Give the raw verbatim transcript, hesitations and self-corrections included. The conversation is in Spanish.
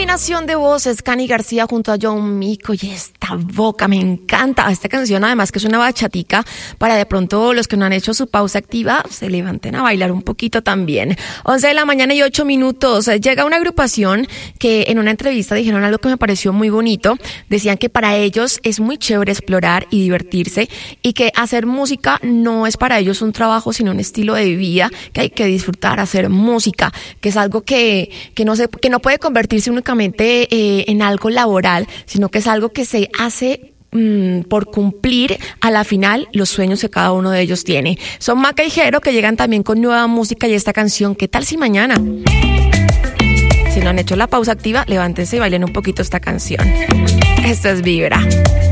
Combinación de voces, Cani García junto a John Mico, y esta boca, me encanta esta canción, además que es una bachatica para de pronto los que no han hecho su pausa activa, se levanten a bailar un poquito también. once de la mañana y ocho minutos, llega una agrupación que en una entrevista dijeron algo que me pareció muy bonito, decían que para ellos es muy chévere explorar y divertirse, y que hacer música no es para ellos un trabajo, sino un estilo de vida, que hay que disfrutar hacer música, que es algo que, que, no, se, que no puede convertirse únicamente eh, en algo laboral, sino que es algo que se hace mmm, por cumplir a la final los sueños que cada uno de ellos tiene. Son Maca y Jero, que llegan también con nueva música y esta canción. ¿Qué tal si mañana? Si no han hecho la pausa activa, levántense y bailen un poquito esta canción. Esto es Vibra.